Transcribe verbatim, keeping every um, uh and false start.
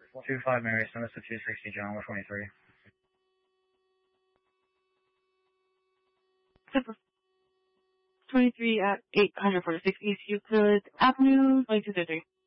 two five Mary, send us to two sixty, John, one twenty-three. twenty-three at eight forty-six East Euclid Avenue, twenty-two thirty-three.